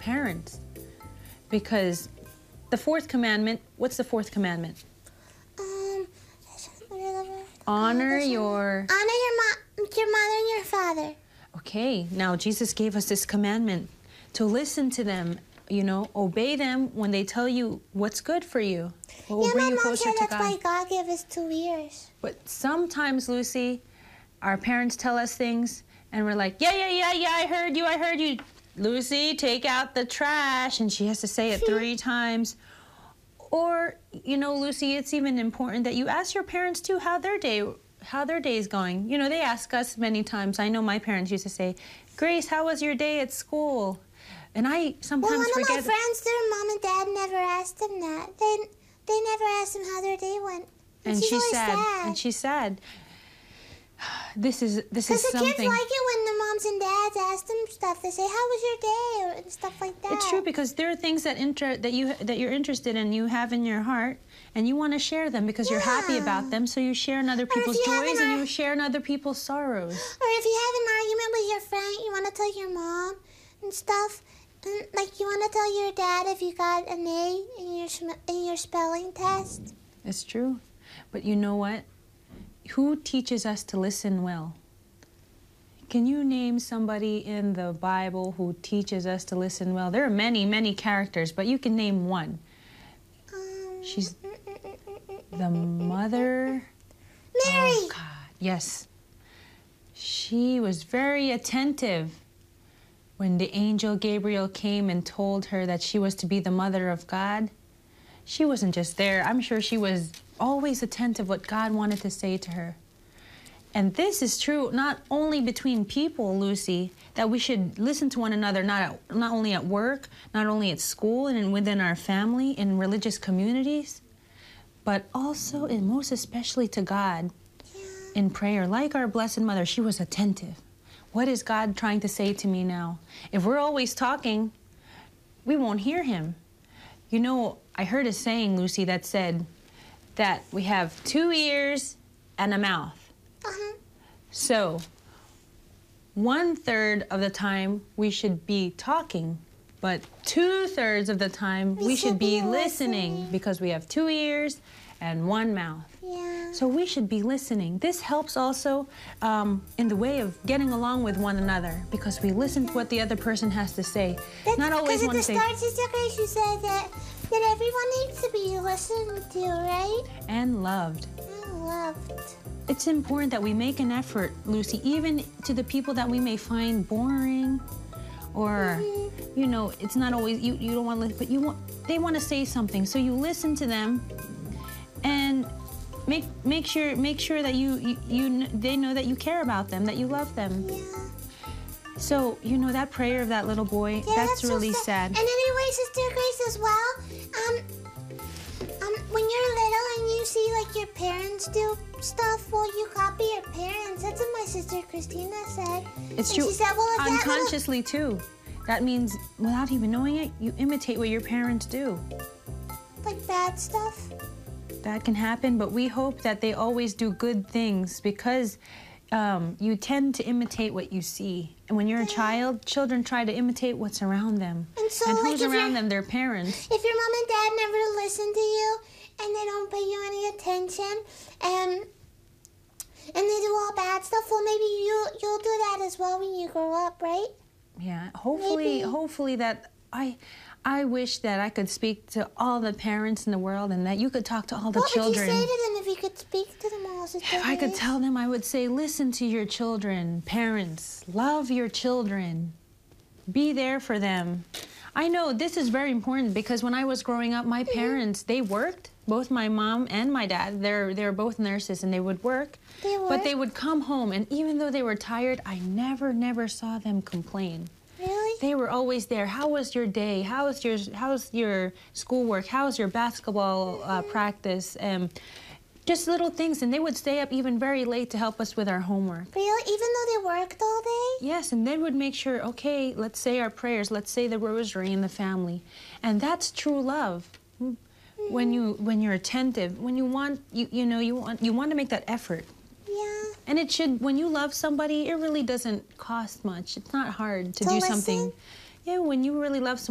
parents. Because the fourth commandment, what's the fourth commandment? Honor your mother and your father. Okay, now Jesus gave us this commandment to listen to them, you know, obey them when they tell you what's good for you. Yeah, my mom said that's why God gave us 2 ears. But sometimes, Lucy, our parents tell us things and we're like, yeah, I heard you. Lucy, take out the trash. And she has to say it 3 times. Or, you know, Lucy, it's even important that you ask your parents too how their day is going. You know, they ask us many times. I know my parents used to say, Grace, how was your day at school? And I sometimes forget. One of my friends, their mom and dad never asked them that. They never asked them how their day went. And she's sad. And she's sad. This is something. Because the kids like it when the moms and dads ask them stuff. They say, "How was your day?" and stuff like that. It's true, because there are things that you're interested in, you have in your heart, and you want to share them because you're happy about them. So you share in other people's joys and you share in other people's sorrows. Or if you have an argument with your friend, you want to tell your mom and stuff. And, like, you want to tell your dad if you got an A in your spelling test. It's true, but you know what? Who teaches us to listen well? Can you name somebody in the Bible who teaches us to listen well? There are many, many characters, but you can name one. She's the mother. Mary! Oh, God, yes. She was very attentive when the angel Gabriel came and told her that she was to be the mother of God. She wasn't just there. I'm sure she was always attentive what God wanted to say to her. And this is true not only between people, Lucy, that we should listen to one another, not only at work, not only at school and within our family, in religious communities, but also and most especially to God in prayer. Like our Blessed Mother, she was attentive. What is God trying to say to me now? If we're always talking, we won't hear him. You know, I heard a saying, Lucy, that said that we have 2 ears and a mouth. So 1/3 of the time we should be talking, but 2/3 of the time we should be listening, because we have 2 ears and 1 mouth. Yeah. So we should be listening. This helps also in the way of getting along with one another, because we listen to what the other person has to say. Not always want to say. Because at the start, Sister Grace, you said that everyone needs to be listened to, right? And loved. And loved. It's important that we make an effort, Lucy, even to the people that we may find boring, or you know, it's not always you don't want to listen, but they want to say something, so you listen to them and make sure that they know that you care about them, that you love them. Yeah. So, you know, that prayer of that little boy, that's really so sad. And anyway, Sister Grace, as well, when you're little and you see, like, your parents do stuff, well, you copy your parents. That's what my sister Christina said. It's true. She said, well, unconsciously, too. That means, without even knowing it, you imitate what your parents do. Like bad stuff? That can happen, but we hope that they always do good things, because you tend to imitate what you see. And when you're a child, children try to imitate what's around them. And so, and like, who's around them? Their parents. If your mom and dad never listen to you, and they don't pay you any attention, and they do all bad stuff, well, maybe you'll do that as well when you grow up, right? Yeah, hopefully that I wish that I could speak to all the parents in the world, and that you could talk to all the children. What would you say to them if you could speak to them all? If I could tell them, I would say, listen to your children. Parents, love your children. Be there for them. I know this is very important, because when I was growing up, my parents, they worked. Both my mom and my dad, they're both nurses, and they would work. But they would come home, and even though they were tired, I never saw them complain. Really? They were always there. How was your day? How's your schoolwork? How's your basketball practice? Just little things, and they would stay up even very late to help us with our homework. Really? Even though they worked all day? Yes, and they would make sure, okay, let's say our prayers, let's say the rosary in the family. And that's true love. When you're attentive, when you want to make that effort. Yeah. And it should, when you love somebody, it really doesn't cost much. It's not hard to do something. Yeah, when you really love someone,